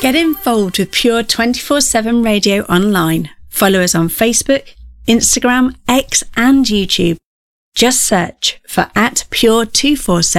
Get involved with Pure 24/7 Radio online. Follow us on Facebook, Instagram, X and YouTube. Just search for @Pure247.